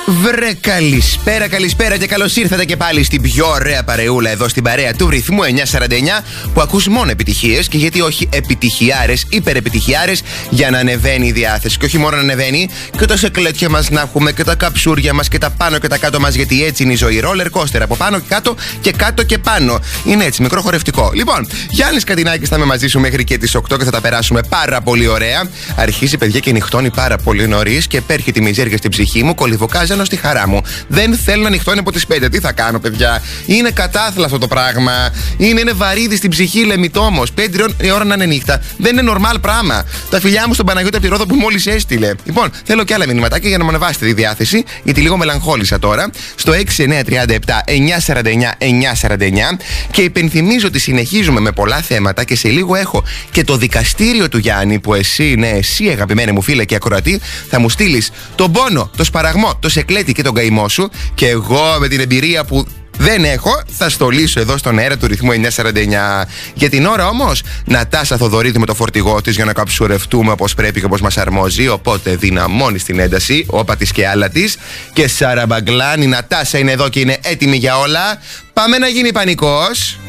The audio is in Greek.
Βρε καλησπέρα και καλώς ήρθατε και πάλι στην πιο ωραία παρεούλα εδώ στην παρέα του ρυθμού 949 που ακούς μόνο επιτυχίες και γιατί όχι επιτυχιάρες, υπερεπιτυχιάρες για να ανεβαίνει η διάθεση. Και όχι μόνο να ανεβαίνει, και τα σεκλέτια μας να έχουμε και τα καψούρια μας και τα πάνω και τα κάτω μας, γιατί έτσι είναι η ζωή. Ρόλερ κόστερ από πάνω και κάτω και κάτω και πάνω. Είναι έτσι, μικρό χορευτικό. Λοιπόν, Γιάννης Κατινάκης θα είμαι μαζί σου μέχρι και τις 8 και θα τα περάσουμε πάρα πολύ ωραία. Αρχίζει, παιδιά, και νυχτώνει πάρα πολύ νωρίς και επέρχεται η μιζέρια στην ψυχή μου, κολυβοκάζανο στη χαρά μου. Δεν θέλω να νυχτώνει από τις 5. Τι θα κάνω, παιδιά? Είναι κατάθλα αυτό το πράγμα. Είναι βαρύδι στην ψυχή, λεμιτό όμως. 5 η ώρα να είναι νύχτα. Δεν είναι normal πράγμα. Τα φιλιά μου στον Παναγιώτη από τη Ρόδο που μόλις έστειλε. Λοιπόν, θέλω και άλλα μηνυματάκια για να μου ανεβάσετε τη διάθεση, γιατί λίγο μελαγχόλησα τώρα. Στο 6937 949 949. Και υπενθυμίζω ότι συνεχίζουμε με πολλά θέματα και σε λίγο έχω και το δικαστήριο του Γιάννη, που εσύ, ναι, εσύ αγαπημένοι μου φίλε και ακροατή, θα μου στείλεις τον πόνο, το σπαραγμό, το σεκλέτη και τον καημό σου, και εγώ με την εμπειρία που δεν έχω θα στολίσω εδώ στον αέρα του ρυθμού 949. Για την ώρα όμως, Νατάσα Θοδωρίδη με το φορτηγό της για να καψουρευτούμε όπως πρέπει και όπως μας αρμόζει. Οπότε δυναμώνει την ένταση, όπα της και άλλα της. Και Σαραμπαγκλάν, η Νατάσα είναι εδώ και είναι έτοιμη για όλα. Πάμε να γίνει πανικός.